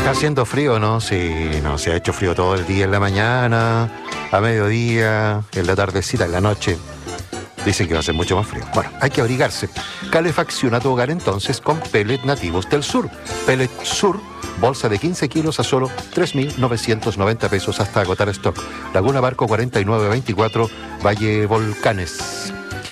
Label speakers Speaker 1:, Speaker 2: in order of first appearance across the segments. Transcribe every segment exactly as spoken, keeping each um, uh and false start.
Speaker 1: Está haciendo frío, ¿no? Sí, no, se ha hecho frío todo el día en la mañana, a mediodía, en la tardecita, en la noche. Dicen que va a ser mucho más frío. Bueno, hay que abrigarse. Calefacciona tu hogar entonces con pellet nativos del sur. Pellet Sur, bolsa de quince kilos a solo tres mil novecientos noventa pesos hasta agotar stock. Laguna Barco cuarenta y nueve veinticuatro, Valle Volcanes.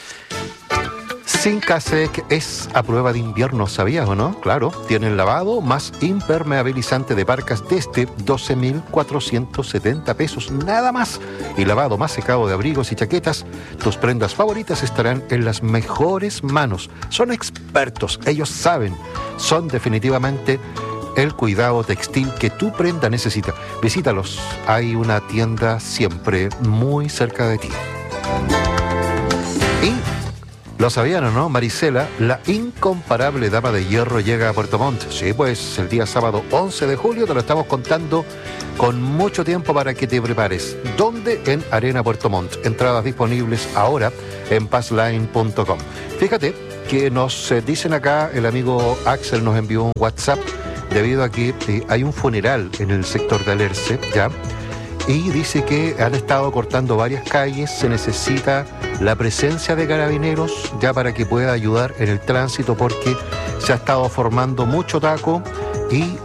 Speaker 1: Sincasec es a prueba de invierno, ¿sabías o no? Claro, tienen lavado más impermeabilizante de parcas desde doce mil cuatrocientos setenta pesos, nada más. Y lavado más secado de abrigos y chaquetas. Tus prendas favoritas estarán en las mejores manos. Son expertos, ellos saben. Son definitivamente el cuidado textil que tu prenda necesita. Visítalos, hay una tienda siempre muy cerca de ti. Y ¿lo sabían o no? Marisela, la incomparable dama de hierro, llega a Puerto Montt. Sí, pues el día sábado once de julio te lo estamos contando con mucho tiempo para que te prepares. ¿Dónde? En Arena Puerto Montt. Entradas disponibles ahora en passline punto com. Fíjate que nos eh, dicen acá, el amigo Axel nos envió un WhatsApp debido a que eh, hay un funeral en el sector de Alerce, ¿ya? Y dice que han estado cortando varias calles, se necesita la presencia de carabineros ya para que pueda ayudar en el tránsito porque se ha estado formando mucho taco y